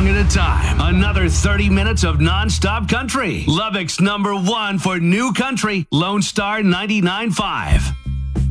at a time. Another 30 minutes of non-stop country. Lubbock's #1 for new country, Lone Star 99.5.